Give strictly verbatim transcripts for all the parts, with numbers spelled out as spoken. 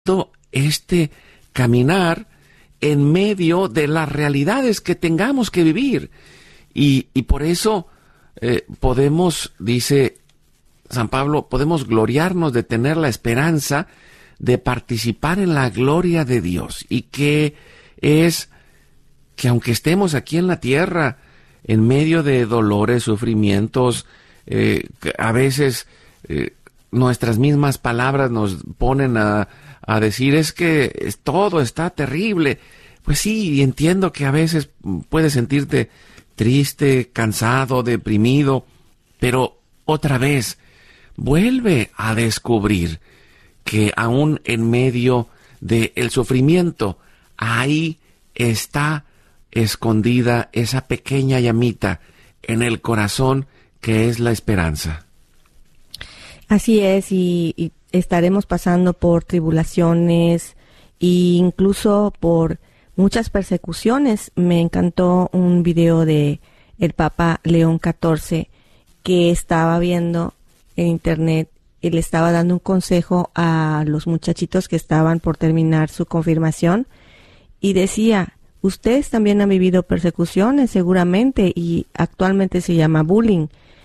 este caminar en medio de las realidades que tengamos que vivir. Y, y por eso eh, podemos, dice San Pablo, podemos gloriarnos de tener la esperanza de participar en la gloria de Dios. Y que es que aunque estemos aquí en la tierra, en medio de dolores, sufrimientos, eh, a veces eh, nuestras mismas palabras nos ponen a, a decir, es que es, todo está terrible. Pues sí, entiendo que a veces puedes sentirte triste, cansado, deprimido, pero otra vez, vuelve a descubrir que aún en medio del sufrimiento, ahí está escondida esa pequeña llamita en el corazón que es la esperanza. Así es, y, y estaremos pasando por tribulaciones e incluso por muchas persecuciones. Me encantó un video de el Papa León catorce que estaba viendo en internet y le estaba dando un consejo a los muchachitos que estaban por terminar su confirmación y decía, ustedes también han vivido persecuciones seguramente y actualmente se llama bullying.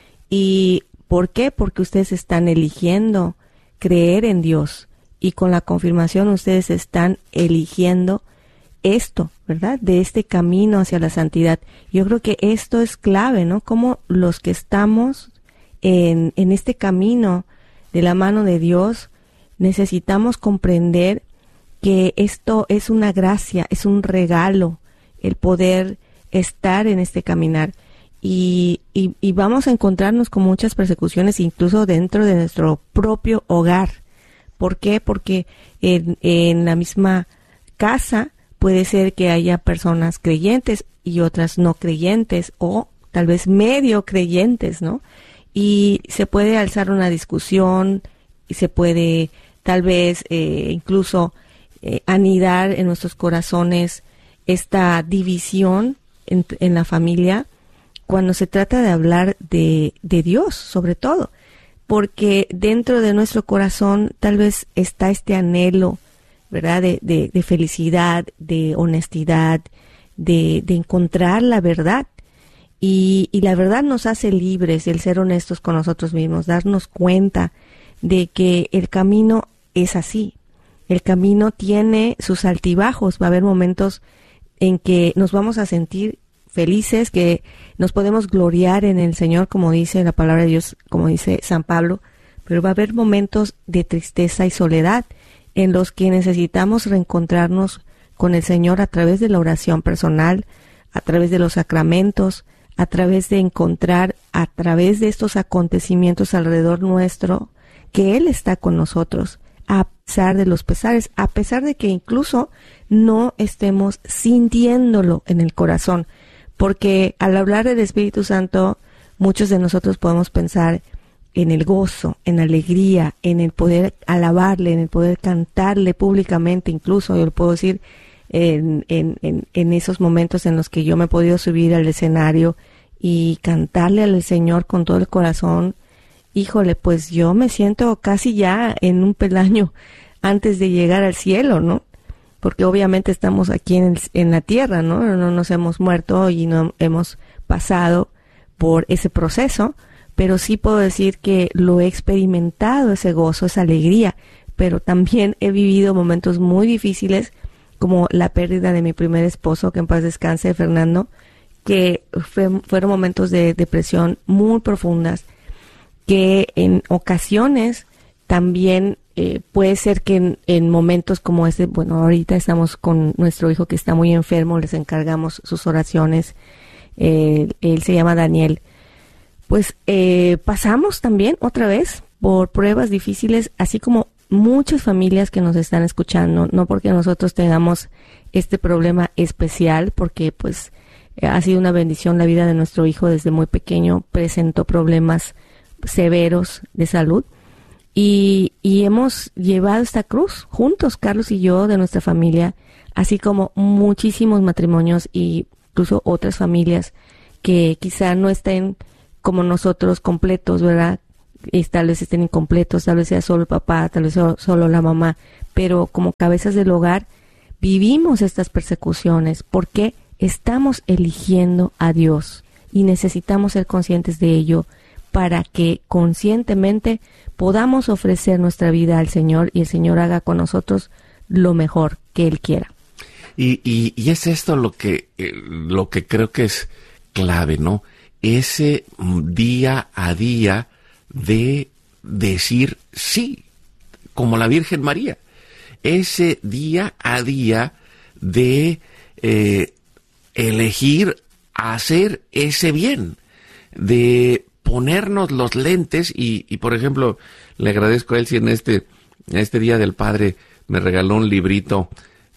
¿Y por qué? Porque ustedes están eligiendo creer en Dios y con la confirmación ustedes están eligiendo esto, ¿verdad? De este camino hacia la santidad. Yo creo que esto es clave, ¿no? Como los que estamos en, en este camino de la mano de Dios, necesitamos comprender que esto es una gracia, es un regalo, el poder estar en este caminar. Y, y, y vamos a encontrarnos con muchas persecuciones, incluso dentro de nuestro propio hogar. ¿Por qué? Porque en, en la misma casa puede ser que haya personas creyentes y otras no creyentes, o tal vez medio creyentes, ¿no? Y se puede alzar una discusión y se puede tal vez eh, incluso eh, anidar en nuestros corazones esta división en, en la familia cuando se trata de hablar de, de Dios, sobre todo, porque dentro de nuestro corazón tal vez está este anhelo, ¿verdad? De, de, de felicidad, de honestidad, de, de encontrar la verdad. Y, y la verdad nos hace libres, el ser honestos con nosotros mismos, darnos cuenta de que el camino es así. El camino tiene sus altibajos, va a haber momentos en que nos vamos a sentir felices, que nos podemos gloriar en el Señor, como dice la palabra de Dios, como dice San Pablo, pero va a haber momentos de tristeza y soledad en los que necesitamos reencontrarnos con el Señor a través de la oración personal, a través de los sacramentos, a través de encontrar, a través de estos acontecimientos alrededor nuestro, que Él está con nosotros, a pesar de los pesares, a pesar de que incluso no estemos sintiéndolo en el corazón, porque al hablar del Espíritu Santo, muchos de nosotros podemos pensar en el gozo, en la alegría, en el poder alabarle, en el poder cantarle públicamente, incluso yo lo puedo decir, En, en, en, en esos momentos en los que yo me he podido subir al escenario y cantarle al Señor con todo el corazón, híjole, pues yo me siento casi ya en un peldaño antes de llegar al cielo, ¿no? Porque obviamente estamos aquí en, el, en la tierra, ¿no? No nos hemos muerto y no hemos pasado por ese proceso, pero sí puedo decir que lo he experimentado, ese gozo, esa alegría, pero también he vivido momentos muy difíciles, como la pérdida de mi primer esposo, que en paz descanse, Fernando, que fue, fueron momentos de depresión muy profundas, que en ocasiones también eh, puede ser que en, en momentos como este, bueno, ahorita estamos con nuestro hijo que está muy enfermo, les encargamos sus oraciones, eh, él se llama Daniel, pues eh, pasamos también otra vez por pruebas difíciles, así como muchas familias que nos están escuchando, no porque nosotros tengamos este problema especial, porque pues ha sido una bendición la vida de nuestro hijo desde muy pequeño, presentó problemas severos de salud y, y hemos llevado esta cruz juntos, Carlos y yo, de nuestra familia, así como muchísimos matrimonios y incluso otras familias que quizá no estén como nosotros completos, ¿verdad? Y tal vez estén incompletos, tal vez sea solo el papá, tal vez sea solo la mamá, pero como cabezas del hogar vivimos estas persecuciones porque estamos eligiendo a Dios y necesitamos ser conscientes de ello para que conscientemente podamos ofrecer nuestra vida al Señor y el Señor haga con nosotros lo mejor que Él quiera. Y, y, y es esto lo que, eh, lo que creo que es clave, ¿no? Ese día a día de decir sí, como la Virgen María. Ese día a día de eh, elegir hacer ese bien, de ponernos los lentes y, y por ejemplo, le agradezco a él si en este, en este Día del Padre me regaló un librito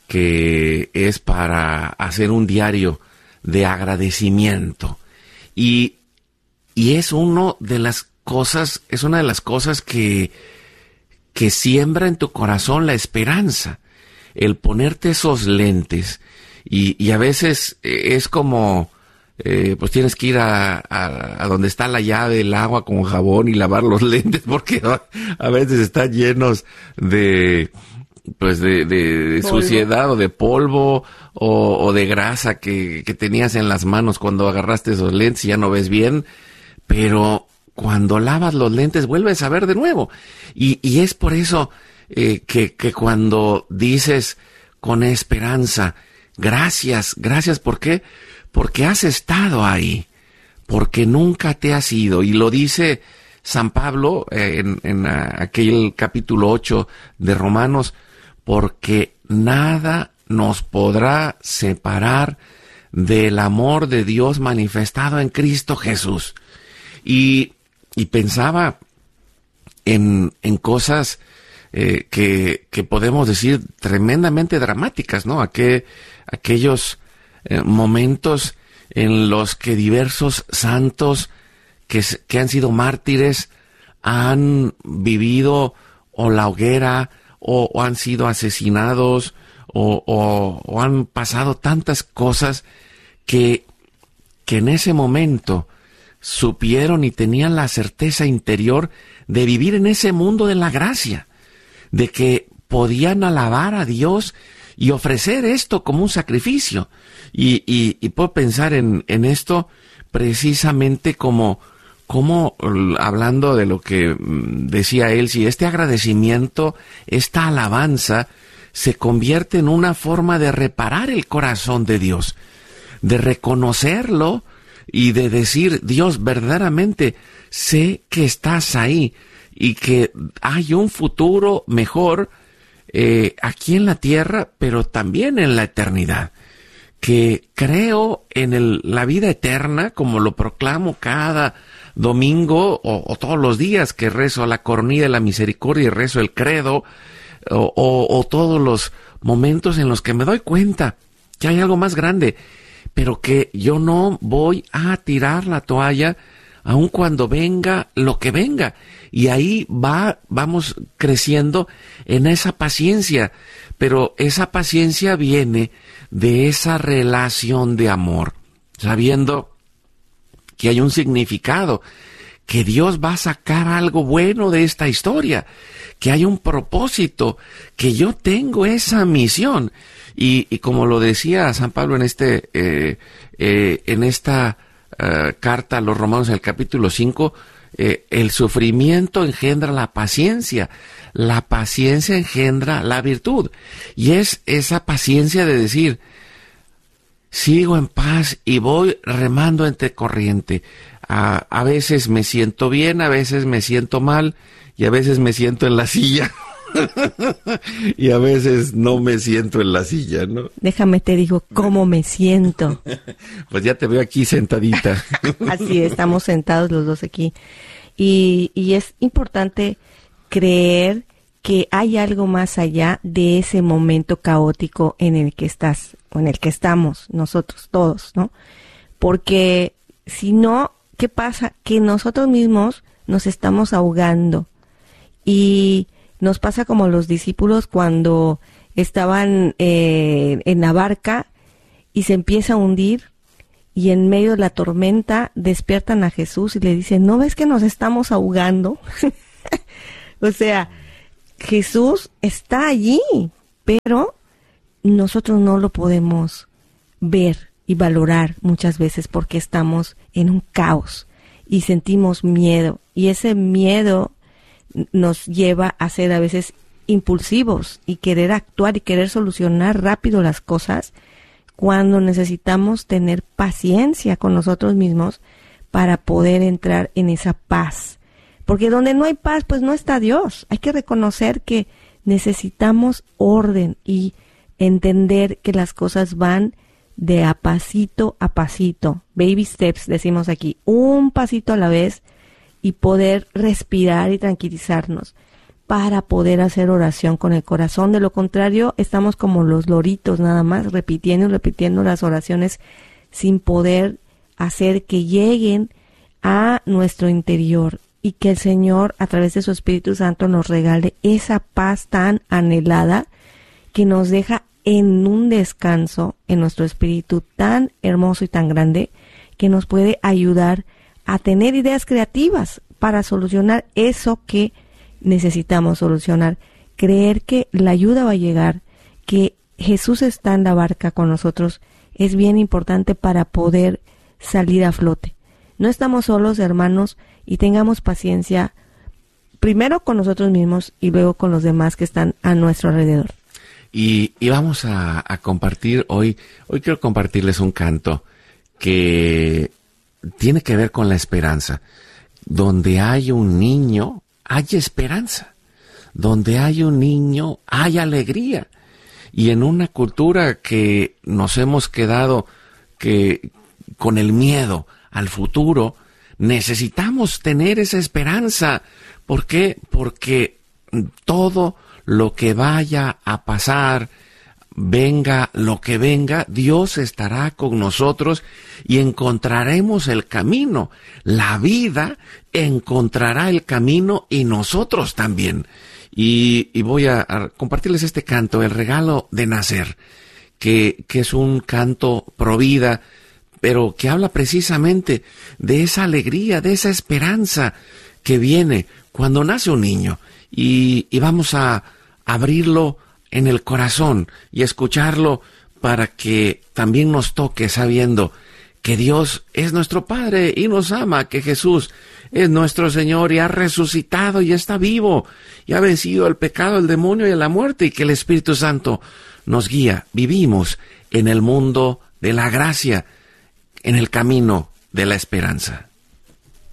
que es para hacer un diario de agradecimiento. Y, y es uno de las cosas, es una de las cosas que, que siembra en tu corazón la esperanza, el ponerte esos lentes. Y, y a veces es como, eh, pues tienes que ir a, a, a donde está la llave, el agua con jabón y lavar los lentes, porque a, a veces están llenos de, pues de, de, de suciedad o de polvo o, o de grasa que, que tenías en las manos cuando agarraste esos lentes y ya no ves bien, pero cuando lavas los lentes vuelves a ver de nuevo. Y, y es por eso eh, que, que cuando dices con esperanza, gracias, gracias, ¿por qué? Porque has estado ahí, porque nunca te has ido. Y lo dice San Pablo eh, en, en a, aquel capítulo ocho de Romanos, porque nada nos podrá separar del amor de Dios manifestado en Cristo Jesús. Y, y pensaba en, en cosas eh, que, que podemos decir tremendamente dramáticas, ¿no? Aquel, aquellos eh, momentos en los que diversos santos que, que han sido mártires han vivido o la hoguera, O, o han sido asesinados, o, o, o han pasado tantas cosas que, que en ese momento supieron y tenían la certeza interior de vivir en ese mundo de la gracia, de que podían alabar a Dios y ofrecer esto como un sacrificio. Y, y, y puedo pensar en, en esto precisamente como, como hablando de lo que decía él, si este agradecimiento, esta alabanza, se convierte en una forma de reparar el corazón de Dios, de reconocerlo y de decir, Dios, verdaderamente sé que estás ahí y que hay un futuro mejor eh, aquí en la tierra, pero también en la eternidad. Que creo en el, la vida eterna, como lo proclamo cada domingo o, o todos los días que rezo la coronilla de la misericordia y rezo el credo, o, o, o todos los momentos en los que me doy cuenta que hay algo más grande, pero que yo no voy a tirar la toalla aun cuando venga lo que venga. Y ahí va, vamos creciendo en esa paciencia, pero esa paciencia viene de esa relación de amor, sabiendo que hay un significado, que Dios va a sacar algo bueno de esta historia, que hay un propósito, que yo tengo esa misión. Y, y como lo decía San Pablo en este, eh, eh, en esta uh, carta a los Romanos en el capítulo cinco, eh, el sufrimiento engendra la paciencia, la paciencia engendra la virtud, y es esa paciencia de decir, sigo en paz y voy remando entre corriente. A, a veces me siento bien, a veces me siento mal, y a veces me siento en la silla. Y a veces no me siento en la silla, ¿no? Déjame te digo cómo me siento. Pues ya te veo aquí sentadita. Así es, estamos sentados los dos aquí. Y, y es importante creer que hay algo más allá de ese momento caótico en el que estás, o en el que estamos nosotros todos, ¿no? Porque si no, ¿qué pasa? Que nosotros mismos nos estamos ahogando. Y nos pasa como los discípulos cuando estaban eh, en la barca y se empieza a hundir, y en medio de la tormenta despiertan a Jesús y le dicen, ¿no ves que nos estamos ahogando? O sea, Jesús está allí, pero nosotros no lo podemos ver y valorar muchas veces porque estamos en un caos y sentimos miedo, y ese miedo nos lleva a ser a veces impulsivos y querer actuar y querer solucionar rápido las cosas, cuando necesitamos tener paciencia con nosotros mismos para poder entrar en esa paz. Porque donde no hay paz, pues no está Dios. Hay que reconocer que necesitamos orden y entender que las cosas van de a pasito a pasito. Baby steps, decimos aquí. Un pasito a la vez, y poder respirar y tranquilizarnos para poder hacer oración con el corazón. De lo contrario, estamos como los loritos, nada más repitiendo y repitiendo las oraciones sin poder hacer que lleguen a nuestro interior, y que el Señor, a través de su Espíritu Santo, nos regale esa paz tan anhelada que nos deja en un descanso en nuestro espíritu tan hermoso y tan grande, que nos puede ayudar a tener ideas creativas para solucionar eso que necesitamos solucionar. Creer que la ayuda va a llegar, que Jesús está en la barca con nosotros, es bien importante para poder salir a flote. No estamos solos, hermanos, y tengamos paciencia, primero con nosotros mismos y luego con los demás que están a nuestro alrededor. Y, y vamos a, a compartir hoy, hoy quiero compartirles un canto que tiene que ver con la esperanza. Donde hay un niño, hay esperanza. Donde hay un niño, hay alegría. Y en una cultura que nos hemos quedado que con el miedo al futuro, necesitamos tener esa esperanza. ¿Por qué? Porque todo lo que vaya a pasar, venga lo que venga, Dios estará con nosotros y encontraremos el camino. La vida encontrará el camino y nosotros también. Y, y voy a, a compartirles este canto, El regalo de nacer, que, que es un canto pro vida, pero que habla precisamente de esa alegría, de esa esperanza que viene cuando nace un niño. Y, y vamos a abrirlo en el corazón y escucharlo para que también nos toque sabiendo que Dios es nuestro Padre y nos ama, que Jesús es nuestro Señor y ha resucitado y está vivo y ha vencido el pecado, el demonio y la muerte, y que el Espíritu Santo nos guía. Vivimos en el mundo de la gracia, en el camino de la esperanza.